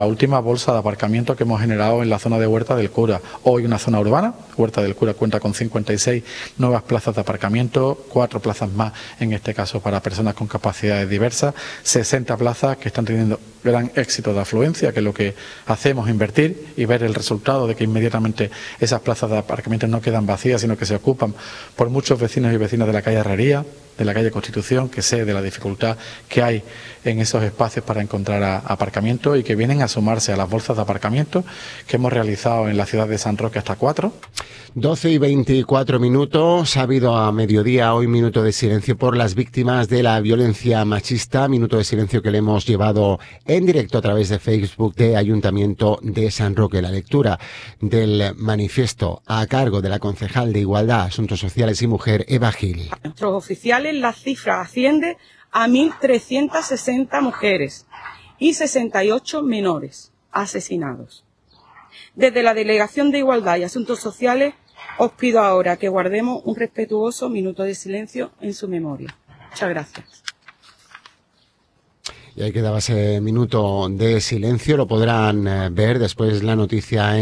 La última bolsa de aparcamiento que hemos generado en la zona de Huerta del Cura. Hoy una zona urbana. Huerta del Cura cuenta con 56 nuevas plazas de aparcamiento, 4 plazas más, en este caso para personas con capacidades diversas, 60 plazas que están teniendo gran éxito de afluencia, que lo que hacemos es invertir y ver el resultado de que inmediatamente esas plazas de aparcamiento no quedan vacías, sino que se ocupan por muchos vecinos y vecinas de la calle Herrería, de la calle Constitución, que sé de la dificultad que hay en esos espacios para encontrar aparcamiento y que vienen a sumarse a las bolsas de aparcamiento que hemos realizado en la ciudad de San Roque hasta 4. 12:24. Ha habido a mediodía hoy minuto de silencio por las víctimas de la violencia machista, minuto de silencio que le hemos llevado en directo a través de Facebook de Ayuntamiento de San Roque. La lectura del manifiesto a cargo de la concejal de Igualdad, Asuntos Sociales y Mujer, Eva Gil. Nuestros oficiales, la cifra asciende a 1.360 mujeres y 68 menores asesinados. Desde la Delegación de Igualdad y Asuntos Sociales os pido ahora que guardemos un respetuoso minuto de silencio en su memoria. Muchas gracias. Y ahí quedaba ese minuto de silencio. Lo podrán ver después la noticia en